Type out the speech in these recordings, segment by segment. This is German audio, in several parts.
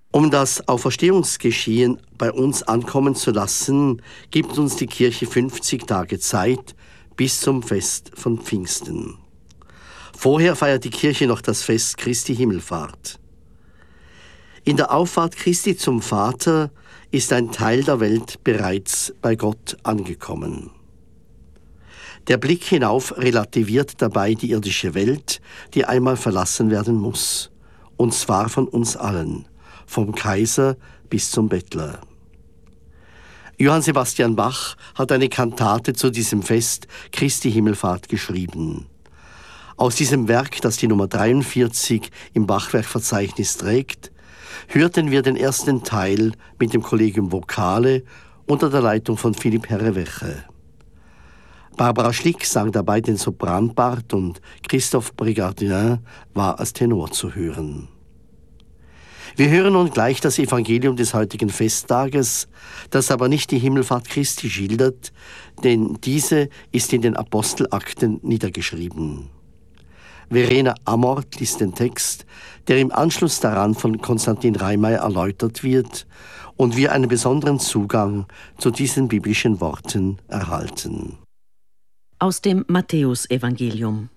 Um das Auferstehungsgeschehen bei uns ankommen zu lassen, gibt uns die Kirche 50 Tage Zeit bis zum Fest von Pfingsten. Vorher feiert die Kirche noch das Fest Christi Himmelfahrt. In der Auffahrt Christi zum Vater ist ein Teil der Welt bereits bei Gott angekommen. Der Blick hinauf relativiert dabei die irdische Welt, die einmal verlassen werden muss, und zwar von uns allen, vom Kaiser bis zum Bettler. Johann Sebastian Bach hat eine Kantate zu diesem Fest Christi Himmelfahrt geschrieben. Aus diesem Werk, das die Nummer 43 im Bachwerkverzeichnis trägt, hörten wir den ersten Teil mit dem Collegium Vocale unter der Leitung von Philipp Herreweche. Barbara Schlick sang dabei den Sopranpart und Christophe Brigardien war als Tenor zu hören. Wir hören nun gleich das Evangelium des heutigen Festtages, das aber nicht die Himmelfahrt Christi schildert, denn diese ist in den Apostelakten niedergeschrieben. Verena Amort liest den Text, der im Anschluss daran von Konstantin Reimeyer erläutert wird und wir einen besonderen Zugang zu diesen biblischen Worten erhalten. Aus dem Matthäusevangelium.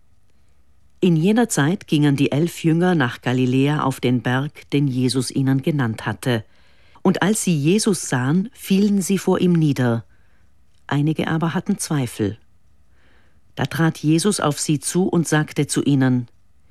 In jener Zeit gingen die 11 Jünger nach Galiläa auf den Berg, den Jesus ihnen genannt hatte. Und als sie Jesus sahen, fielen sie vor ihm nieder. Einige aber hatten Zweifel. Da trat Jesus auf sie zu und sagte zu ihnen: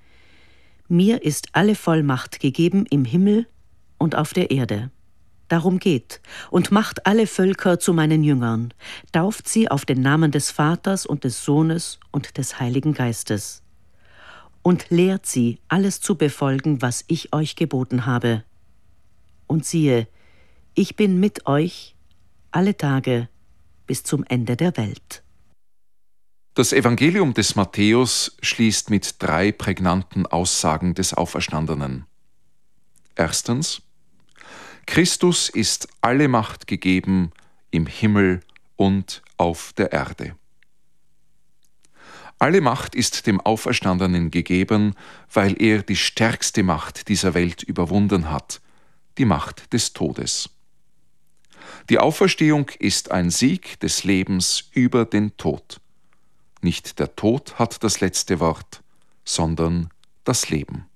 Mir ist alle Vollmacht gegeben im Himmel und auf der Erde. Darum geht und macht alle Völker zu meinen Jüngern, tauft sie auf den Namen des Vaters und des Sohnes und des Heiligen Geistes und lehrt sie, alles zu befolgen, was ich euch geboten habe. Und siehe, ich bin mit euch alle Tage bis zum Ende der Welt. Das Evangelium des Matthäus schließt mit 3 prägnanten Aussagen des Auferstandenen. Erstens: Christus ist alle Macht gegeben im Himmel und auf der Erde. Alle Macht ist dem Auferstandenen gegeben, weil er die stärkste Macht dieser Welt überwunden hat, die Macht des Todes. Die Auferstehung ist ein Sieg des Lebens über den Tod. Nicht der Tod hat das letzte Wort, sondern das Leben.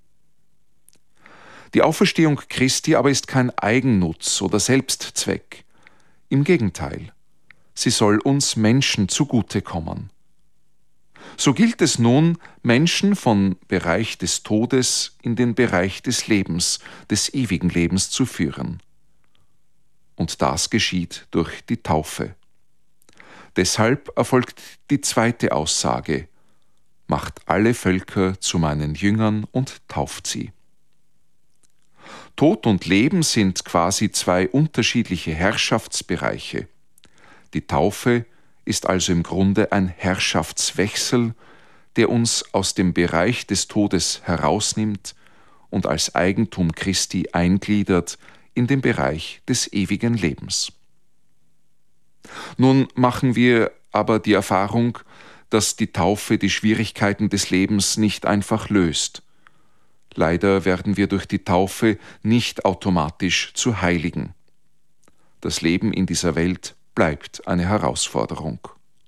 Die Auferstehung Christi aber ist kein Eigennutz oder Selbstzweck. Im Gegenteil, sie soll uns Menschen zugutekommen. So gilt es nun, Menschen vom Bereich des Todes in den Bereich des Lebens, des ewigen Lebens zu führen. Und das geschieht durch die Taufe. Deshalb erfolgt die zweite Aussage: Macht alle Völker zu meinen Jüngern und tauft sie. Tod und Leben sind quasi 2 unterschiedliche Herrschaftsbereiche. Die Taufe ist also im Grunde ein Herrschaftswechsel, der uns aus dem Bereich des Todes herausnimmt und als Eigentum Christi eingliedert in den Bereich des ewigen Lebens. Nun machen wir aber die Erfahrung, dass die Taufe die Schwierigkeiten des Lebens nicht einfach löst. Leider werden wir durch die Taufe nicht automatisch zu Heiligen. Das Leben in dieser Welt bleibt eine Herausforderung.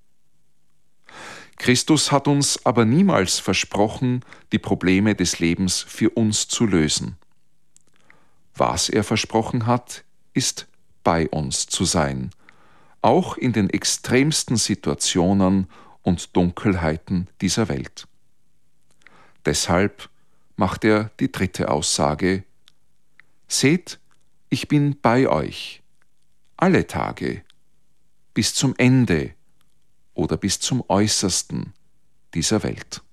Christus hat uns aber niemals versprochen, die Probleme des Lebens für uns zu lösen. Was er versprochen hat, ist, bei uns zu sein, auch in den extremsten Situationen und Dunkelheiten dieser Welt. Deshalb macht er die 3. Aussage: Seht, ich bin bei euch, alle Tage, bis zum Ende oder bis zum Äußersten dieser Welt.